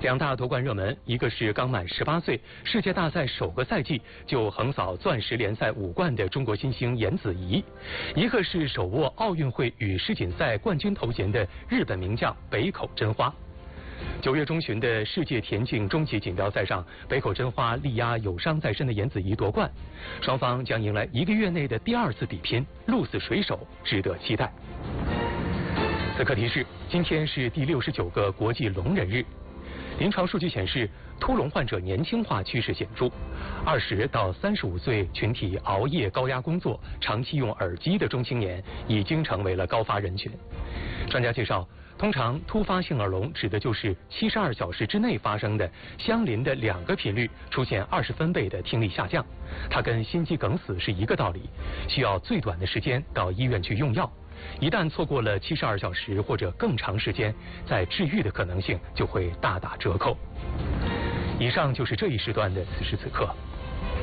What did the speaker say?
两大夺冠热门，一个是刚满18岁，世界大赛首个赛季就横扫钻石联赛5冠的中国新星颜子怡；一个是手握奥运会与世锦赛冠军头衔的日本名将北口真花。9月中旬的世界田径终极锦标赛上，北口真花力压有伤在身的颜子怡夺冠，双方将迎来1个月内的第2次比拼，鹿死谁手，值得期待。此刻提示：今天是第69个国际聋人日。临床数据显示，突聋患者年轻化趋势显著，20到35岁群体熬夜、高压工作、长期用耳机的中青年已经成为了高发人群。专家介绍，通常突发性耳聋指的就是72小时之内发生的相邻的2个频率出现20分贝的听力下降，它跟心肌梗死是一个道理，需要最短的时间到医院去用药。一旦错过了72小时或者更长时间，在治愈的可能性就会大打折扣。以上就是这一时段的此时此刻。